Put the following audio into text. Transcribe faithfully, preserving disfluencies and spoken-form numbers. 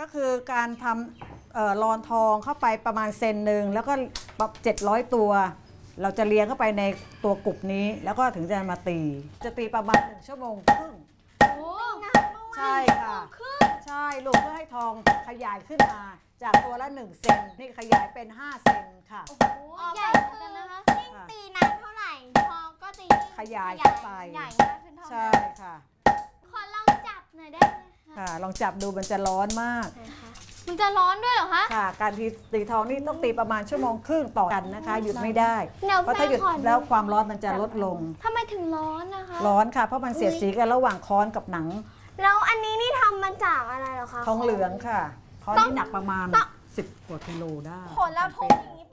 คือการทำรอนทองเข้าไปประมาณเซนหนึ่งแล้วก็เจ็ดร้อยตัว เราจะเลี้ยงเข้าไปในตัวกลุ่มนี้แล้วก็ถึงจะมาตี จะตีประมาณหนึ่งชั่วโมงครึ่งโอ้ใช่ค่ะใช่ลูกเพื่อให้ทองขยายขึ้นมาจากตัวละหนึ่งเซนนี่ขยายเป็นห้าเซนค่ะโอ้โหใหญ่เหมือนกันนะคะยิ่งตีนานเท่าไหร่ทองก็จะยิ่งขยายขึ้นไปใหญ่มากขึ้นเท่านั้นใช่ค่ะขอลองจับหน่อยได้ไหมคะค่ะลองจับดูมันจะร้อนมากมันจะร้อนด้วยเหรอคะค่ะการตีตีทองนี่ต้องตีประมาณชั่วโมงครึ่งต่อกันนะคะหยุดไม่ได้เพเพราะถ้าหยุดแล้วความร้อนมันจะลดลงทำไมถึงร้อนนะคะร้อนค่ะเพราะมันเสียดสีกันระหว่างค้อนกับหนังแล้วอันนี้นี่ทำมาจากอะไรเหรอคะทองเหลืองค่ะค้อนนี่หนักประมาณสิบกว่ากิโลได้ขนแล้วทงอย่างนี้